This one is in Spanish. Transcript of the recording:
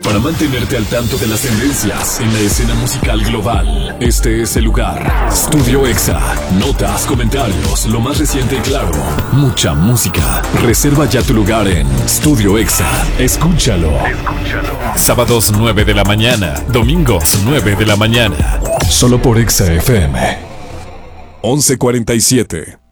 Para mantenerte al tanto de las tendencias en la escena musical global, este es el lugar. Studio Exa. Notas, comentarios, lo más reciente y claro. Mucha música. Reserva ya tu lugar en Studio Exa. Escúchalo. Sábados 9 de la mañana. Domingos 9 de la mañana. Solo por Exa FM. 11:47.